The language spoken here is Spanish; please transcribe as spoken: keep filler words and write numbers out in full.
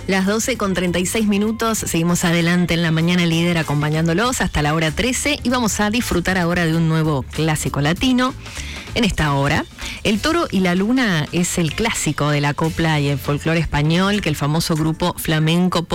Las doce con treinta y seis minutos, seguimos adelante en la mañana líder acompañándolos hasta la hora trece y vamos a disfrutar ahora de un nuevo clásico latino. En esta hora, El Toro y la Luna es el clásico de la copla y el folclore español que el famoso grupo flamenco